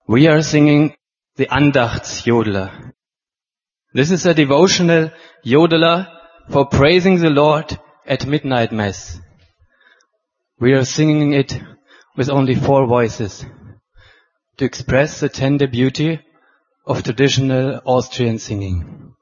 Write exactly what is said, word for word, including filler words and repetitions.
We are singing the Andachtsjodeler. This is a devotional yodeler for praising the Lord at midnight mass. We are singing it with only four voices to express the tender beauty of traditional Austrian singing.